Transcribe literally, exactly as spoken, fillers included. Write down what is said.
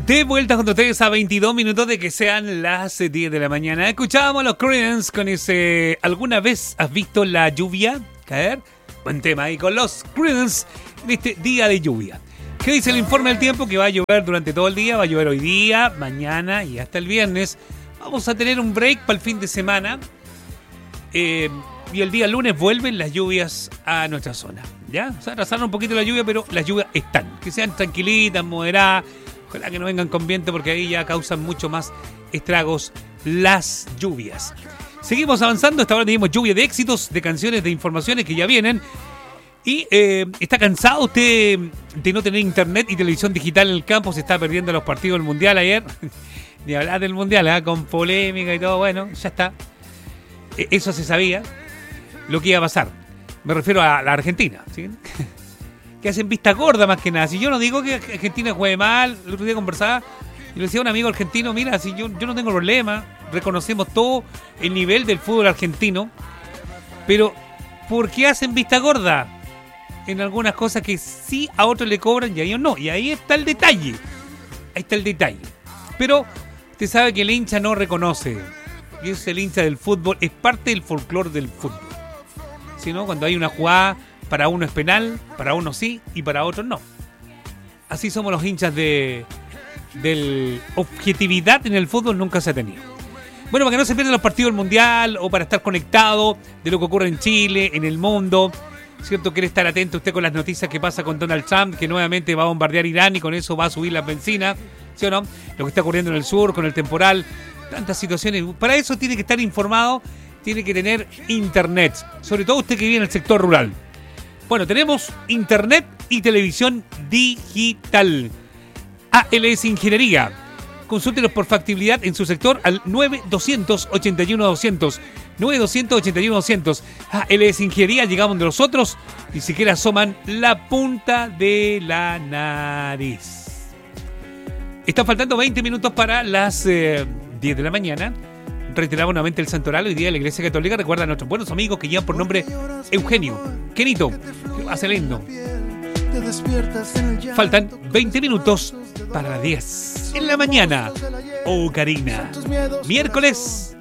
De vuelta con ustedes a veintidós minutos de que sean las diez de la mañana. Escuchábamos a los Creedence con ese ¿alguna vez has visto la lluvia caer? Buen tema ahí con los Creedence en este día de lluvia. ¿Qué dice el informe del tiempo? Que va a llover durante todo el día, va a llover hoy día, mañana y hasta el viernes. Vamos a tener un break para el fin de semana. Eh, y el día lunes vuelven las lluvias a nuestra zona. ¿Ya? O sea, atrasaron un poquito la lluvia, pero las lluvias están. Que sean tranquilitas, moderadas. Ojalá que no vengan con viento porque ahí ya causan mucho más estragos las lluvias. Seguimos avanzando. Esta hora tenemos lluvia de éxitos, de canciones, de informaciones que ya vienen. Y eh, ¿está cansado usted de no tener internet y televisión digital en el campo? Se está perdiendo los partidos del Mundial ayer. Ni hablar del Mundial, ¿eh? Con polémica y todo. Bueno, ya está. Eh, eso se sabía. Lo que iba a pasar. Me refiero a la Argentina, ¿sí? Que hacen vista gorda más que nada. Si yo no digo que Argentina juegue mal, el otro día conversaba y le decía a un amigo argentino, mira, si yo, yo no tengo problema, reconocemos todo el nivel del fútbol argentino, pero ¿por qué hacen vista gorda en algunas cosas que sí a otros le cobran y a ellos no? Y ahí está el detalle, ahí está el detalle. Pero usted sabe que el hincha no reconoce, y es el hincha del fútbol, es parte del folclore del fútbol. Si no, cuando hay una jugada, para uno es penal, para uno sí y para otros no. Así somos los hinchas de del objetividad en el fútbol nunca se ha tenido. Bueno, para que no se pierdan los partidos del Mundial o para estar conectado de lo que ocurre en Chile, en el mundo, ¿cierto? Quiere estar atento usted con las noticias que pasa con Donald Trump, que nuevamente va a bombardear Irán y con eso va a subir la benzina, ¿sí o no? Lo que está ocurriendo en el sur con el temporal, tantas situaciones. Para eso tiene que estar informado, tiene que tener internet, sobre todo usted que vive en el sector rural. Bueno, tenemos internet y televisión digital. A L S Ingeniería. Consúltenos por factibilidad en su sector al nueve dos cero cero, ocho uno dos cero cero. nueve dos cero cero, ocho uno dos cero cero. A L S Ingeniería, llegamos de los otros. Ni siquiera asoman la punta de la nariz. Están faltando veinte minutos para las eh, diez de la mañana. Reiteramos nuevamente el santoral hoy día de la Iglesia Católica. Recuerda a nuestros buenos amigos que llevan por nombre Eugenio, Kenito, que va saliendo. Faltan veinte minutos para las diez en la mañana. Oh, Karina. Miércoles